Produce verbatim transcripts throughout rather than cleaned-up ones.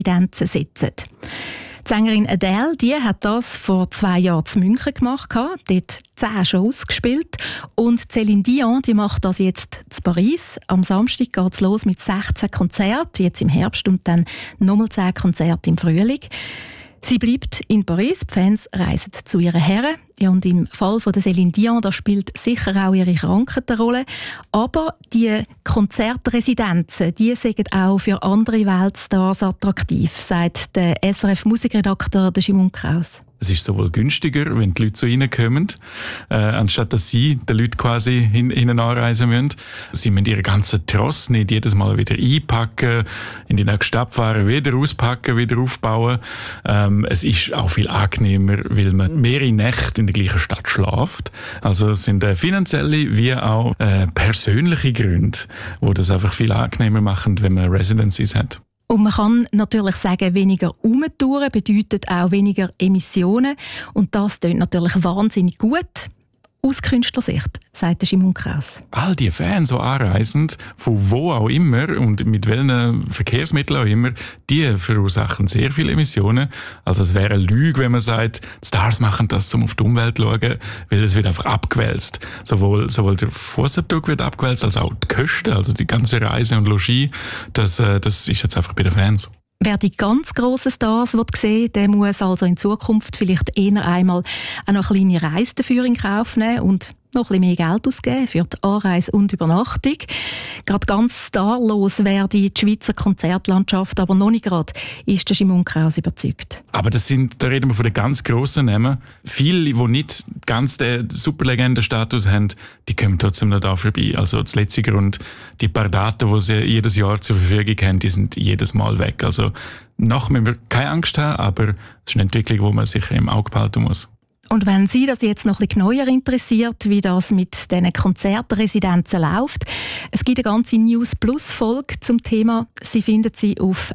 Residenzen setzen. Die Sängerin Adele, die hat das vor zwei Jahren zu München gemacht, dort zehn Shows gespielt. Und Céline Dion, die macht das jetzt zu Paris. Am Samstag geht es los mit sechzehn Konzerten, jetzt im Herbst und dann nochmal zehn Konzerte im Frühling. Sie bleibt in Paris, die Fans reisen zu ihren Herren. Ja, und im Fall von der Céline Dion, da spielt sicher auch ihre Krankheit eine Rolle. Aber die Konzertresidenzen, die sind auch für andere Weltstars attraktiv, sagt der S R F-Musikredakteur Simon Kraus. Es ist sowohl günstiger, wenn die Leute so reinkommen, äh, anstatt dass sie den Leuten quasi hin, hinten anreisen müssen. Sie müssen ihren ganzen Tross nicht jedes Mal wieder einpacken, in die nächste Stadt fahren, wieder auspacken, wieder aufbauen. Ähm, es ist auch viel angenehmer, weil man mehrere Nächte in der gleichen Stadt schläft. Also es sind äh, finanzielle wie auch äh, persönliche Gründe, die das einfach viel angenehmer machen, wenn man Residencies hat. Und man kann natürlich sagen, weniger Umtouren bedeutet auch weniger Emissionen. Und das klingt natürlich wahnsinnig gut. Aus Künstlersicht, sagt Simon Kraus. All die Fans, die anreisen, von wo auch immer und mit welchen Verkehrsmitteln auch immer, die verursachen sehr viele Emissionen. Also es wäre eine Lüge, wenn man sagt, die Stars machen das, um auf die Umwelt zu schauen, weil es wird einfach abgewälzt. Sowohl, sowohl der Fußabdruck wird abgewälzt, als auch die Kosten, also die ganze Reise und Logis. Das, das ist jetzt einfach bei den Fans. Wer die ganz grossen Stars sehen will, der muss also in Zukunft vielleicht eher einmal auch noch eine kleine Reise dafür in Kauf nehmen und noch ein bisschen mehr Geld ausgeben für die Anreise und Übernachtung. Gerade ganz starlos wäre die Schweizer Konzertlandschaft, aber noch nicht gerade, ist der Simon Kraus überzeugt. Aber das sind, da reden wir von den ganz grossen Namen. Viele, die nicht ganz den Superlegenden-Status haben, die kommen trotzdem noch da vorbei. Also das letzte Grund, die paar Daten, die sie jedes Jahr zur Verfügung haben, die sind jedes Mal weg. Also noch müssen wir keine Angst haben, aber es ist eine Entwicklung, die man sich im Auge behalten muss. Und wenn Sie das jetzt noch ein bisschen genauer interessiert, wie das mit diesen Konzertresidenzen läuft, es gibt eine ganze News Plus Folge zum Thema. Sie finden sie auf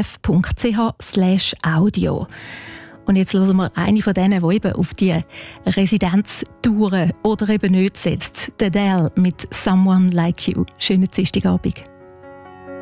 srf.ch slash audio. Und jetzt hören wir eine von denen, die eben auf die Residenztouren oder eben nicht setzt. Adele mit «Someone Like You». Schönen Dienstagabend.